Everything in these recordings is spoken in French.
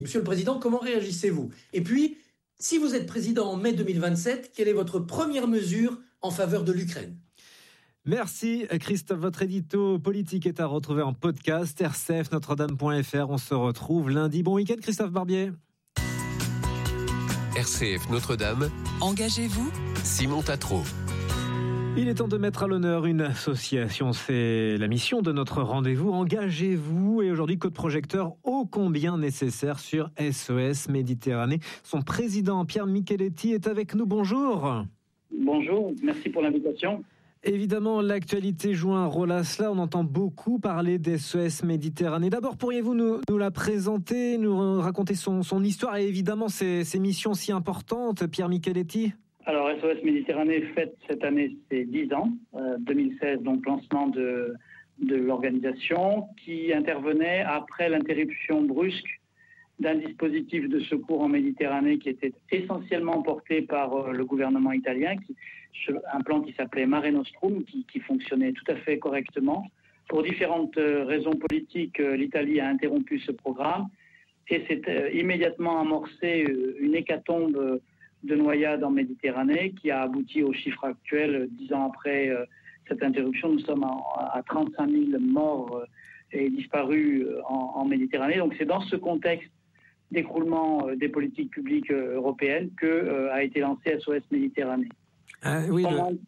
Monsieur le Président, comment réagissez-vous? Et puis, si vous êtes président en mai 2027, quelle est votre première mesure en faveur de l'Ukraine? Merci Christophe, votre édito politique est à retrouver en podcast, RCF Notre-Dame.fr. On se retrouve lundi. Bon week-end Christophe Barbier. RCF Notre-Dame. Engagez-vous, Simon Tatro. Il est temps de mettre à l'honneur une association, c'est la mission de notre rendez-vous. Engagez-vous, et aujourd'hui coup de projecteur ô combien nécessaire sur SOS Méditerranée. Son président Pierre Micheletti est avec nous, bonjour. Bonjour, merci pour l'invitation. Évidemment, l'actualité joue un rôle à cela. On entend beaucoup parler d'SOS Méditerranée. D'abord, pourriez-vous nous la présenter, nous raconter son histoire et évidemment ses missions si importantes, Pierre Micheletti? Alors, SOS Méditerranée fête cette année ses 10 ans, 2016, donc lancement de l'organisation, qui intervenait après l'interruption brusque d'un dispositif de secours en Méditerranée qui était essentiellement porté par le gouvernement italien, un plan qui s'appelait Mare Nostrum, qui fonctionnait tout à fait correctement. Pour différentes raisons politiques, l'Italie a interrompu ce programme et s'est immédiatement amorcé une hécatombe de noyades en Méditerranée qui a abouti au chiffre actuel. 10 ans après cette interruption, nous sommes à 35 000 morts et disparus en Méditerranée. Donc c'est dans ce contexte d'écroulement des politiques publiques européennes a été lancé SOS Méditerranée. Oui,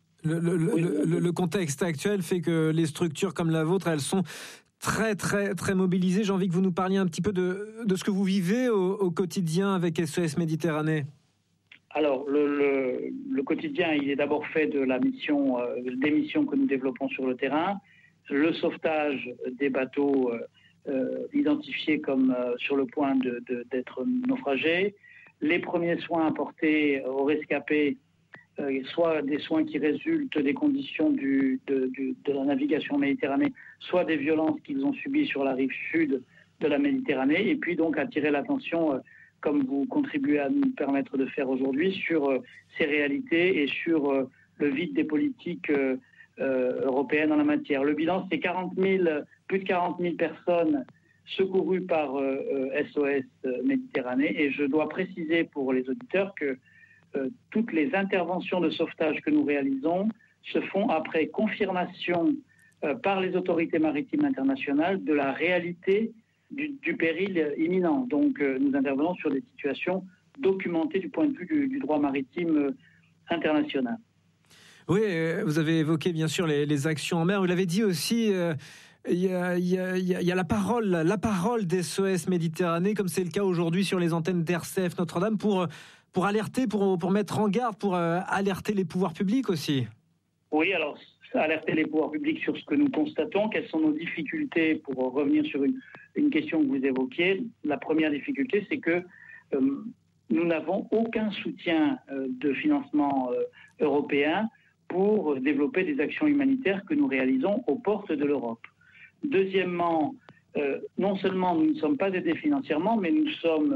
le contexte actuel fait que les structures comme la vôtre, elles sont très, très, très mobilisées. J'ai envie que vous nous parliez un petit peu de ce que vous vivez au quotidien avec SOS Méditerranée. Alors, le quotidien, il est d'abord fait de des missions que nous développons sur le terrain, le sauvetage des bateaux identifiés comme sur le point d'être naufragés, les premiers soins apportés aux rescapés, soit des soins qui résultent des conditions de la navigation en Méditerranée, soit des violences qu'ils ont subies sur la rive sud de la Méditerranée, et puis donc attirer l'attention comme vous contribuez à nous permettre de faire aujourd'hui, sur ces réalités et sur le vide des politiques européennes en la matière. Le bilan, c'est plus de 40 000 personnes secourues par SOS Méditerranée. Et je dois préciser pour les auditeurs que toutes les interventions de sauvetage que nous réalisons se font après confirmation par les autorités maritimes internationales de la réalité du péril imminent. Donc, nous intervenons sur des situations documentées du point de vue du droit maritime international. Oui, vous avez évoqué bien sûr les actions en mer. Vous l'avez dit aussi, il y a la parole des SOS Méditerranée, comme c'est le cas aujourd'hui sur les antennes d'RCF Notre-Dame, pour alerter, pour mettre en garde, pour alerter les pouvoirs publics aussi. Oui, alors alerter les pouvoirs publics sur ce que nous constatons, quelles sont nos difficultés, pour revenir sur une question que vous évoquiez. La première difficulté, c'est que nous n'avons aucun soutien de financement européen pour développer des actions humanitaires que nous réalisons aux portes de l'Europe. Deuxièmement, non seulement nous ne sommes pas aidés financièrement, mais nous sommes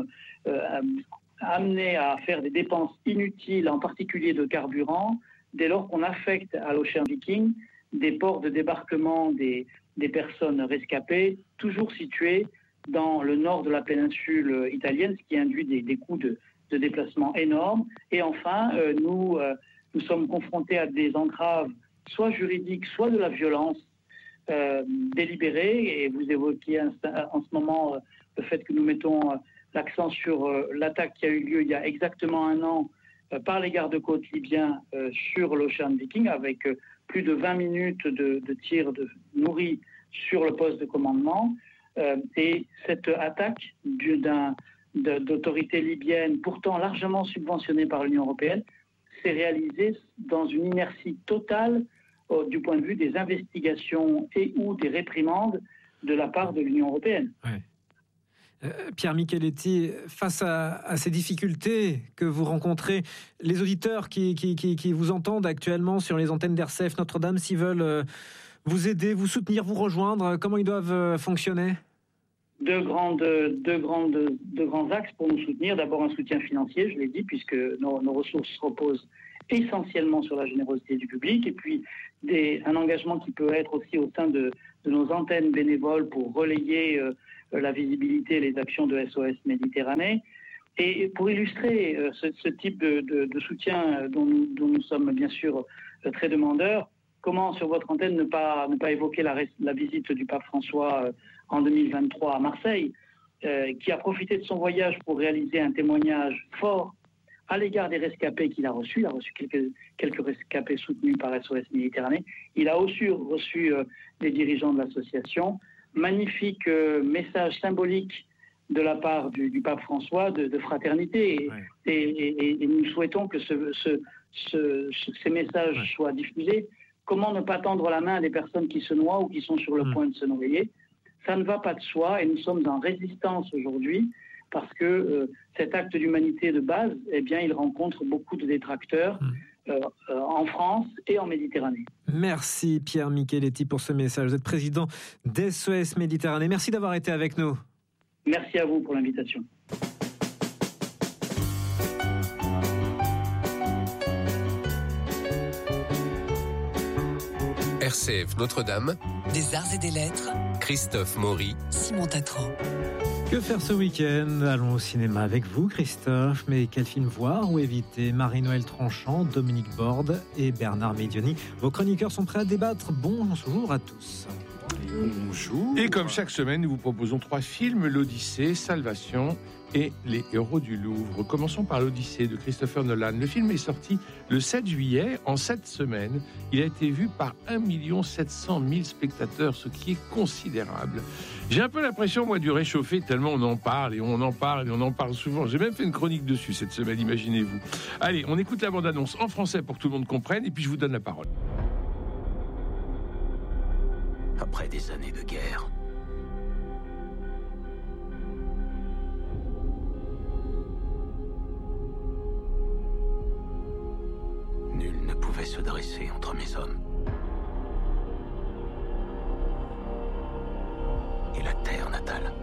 amenés à faire des dépenses inutiles, en particulier de carburant, dès lors qu'on affecte à l'Ocean Viking des ports de débarquement des personnes rescapées, toujours situés dans le nord de la péninsule italienne, ce qui induit des coûts de déplacement énormes. Et enfin, nous sommes confrontés à des entraves, soit juridiques, soit de la violence délibérée. Et vous évoquiez en ce moment le fait que nous mettons l'accent sur l'attaque qui a eu lieu il y a exactement 1 an par les gardes-côtes libyens sur l'Ocean Viking, avec plus de 20 minutes de tirs nourris sur le poste de commandement. Et cette attaque d'autorités libyennes, pourtant largement subventionnées par l'Union européenne, s'est réalisée dans une inertie totale du point de vue des investigations et ou des réprimandes de la part de l'Union européenne. Ouais. Pierre Micheletti, face à ces difficultés que vous rencontrez, les auditeurs qui vous entendent actuellement sur les antennes d'RCF Notre-Dame, s'ils veulent vous aider, vous soutenir, vous rejoindre, comment ils doivent fonctionner ? Deux grands axes pour nous soutenir. D'abord, un soutien financier, je l'ai dit, puisque nos ressources reposent essentiellement sur la générosité du public, et puis un engagement qui peut être aussi au sein de nos antennes bénévoles pour relayer la visibilité et les actions de SOS Méditerranée. Et pour illustrer ce type de soutien dont nous sommes bien sûr très demandeurs, comment sur votre antenne ne pas évoquer la visite du pape François en 2023 à Marseille, qui a profité de son voyage pour réaliser un témoignage fort à l'égard des rescapés qu'il a reçus. Il a reçu quelques rescapés soutenus par SOS Méditerranée. Il a aussi reçu des dirigeants de l'association. Magnifique message symbolique de la part du pape François de fraternité. Et nous souhaitons que ces messages soient diffusés. Comment ne pas tendre la main à des personnes qui se noient ou qui sont sur le point de se noyer? Ça ne va pas de soi et nous sommes en résistance aujourd'hui parce que cet acte d'humanité de base, eh bien, il rencontre beaucoup de détracteurs en France et en Méditerranée. Merci Pierre Micheletti pour ce message. Vous êtes président d'SOS Méditerranée. Merci d'avoir été avec nous. Merci à vous pour l'invitation. RCF Notre-Dame, des arts et des lettres, Christophe Maury, Simon Tatro. Que faire ce week-end? Allons au cinéma avec vous, Christophe. Mais quel film voir ou éviter? Marie-Noël Tranchant, Dominique Borde et Bernard Medioni. Vos chroniqueurs sont prêts à débattre. Bonjour à tous. Bonjour. Et comme chaque semaine, nous vous proposons 3 films, l'Odyssée, Salvation et Les Héros du Louvre. Commençons par l'Odyssée de Christopher Nolan. Le film est sorti le 7 juillet. En 7 semaines, il a été vu par 1 700 000 spectateurs, ce qui est considérable. J'ai un peu l'impression, moi, du réchauffer, tellement on en parle et on en parle et on en parle souvent. J'ai même fait une chronique dessus cette semaine, imaginez-vous. Allez, on écoute la bande-annonce en français pour que tout le monde comprenne et puis je vous donne la parole. Après des années de guerre, nul ne pouvait se dresser entre mes hommes et la terre natale.